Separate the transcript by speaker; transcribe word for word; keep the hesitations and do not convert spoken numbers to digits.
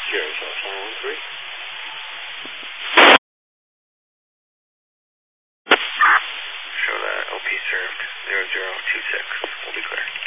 Speaker 1: Sierra South nine one three. Show that L P served zero zero two six. We'll be clear.